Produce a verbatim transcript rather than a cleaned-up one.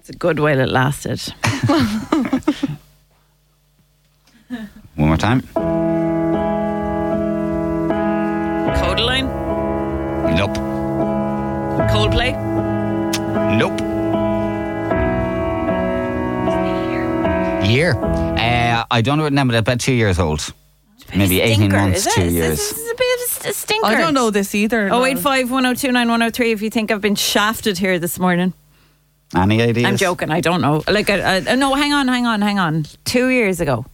It's a good while it lasted. One more time. Codaline? Nope. Coldplay? Nope. Year. Uh, I don't remember that, about two years old. Maybe eighteen Stinker, months, is it? two Is years. This, this is a bit of a stinker. I don't know this either. Oh eight five, one oh two, nine one oh three if you think I've been shafted here this morning. Any ideas? I'm joking, I don't know. Like, uh, uh, no, hang on, hang on, hang on. Two years ago.